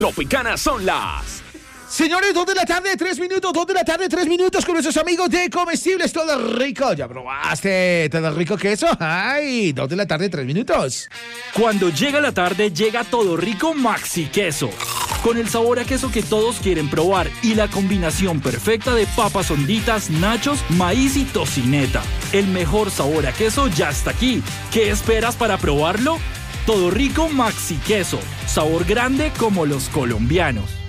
Tropicana son las... Señores, 2 de la tarde, 3 minutos, 2 de la tarde, 3 minutos con nuestros amigos de Comestibles Todo Rico. ¿Ya probaste Todo Rico queso? ¡Ay! 2 de la tarde, 3 minutos. Cuando llega la tarde, llega Todo Rico Maxi Queso. Con el sabor a queso que todos quieren probar y la combinación perfecta de papas honditas, nachos, maíz y tocineta. El mejor sabor a queso ya está aquí. ¿Qué esperas para probarlo? Todo Rico Maxi Queso. Sabor grande como los colombianos.